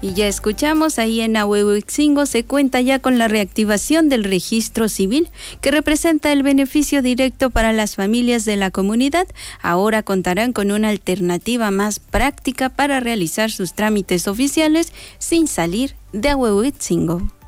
Y ya escuchamos, ahí en Ahuehuetzingo se cuenta ya con la reactivación del registro civil, que representa el beneficio directo para las familias de la comunidad. Ahora contarán con una alternativa más práctica para realizar sus trámites oficiales sin salir de Ahuehuetzingo.